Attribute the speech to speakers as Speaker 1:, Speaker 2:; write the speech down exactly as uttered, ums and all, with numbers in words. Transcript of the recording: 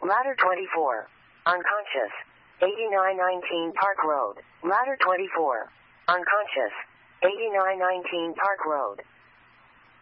Speaker 1: Ladder twenty-four. Unconscious. eighty-nine nineteen Park Road. Ladder twenty-four. Unconscious. eighty-nine nineteen Park Road.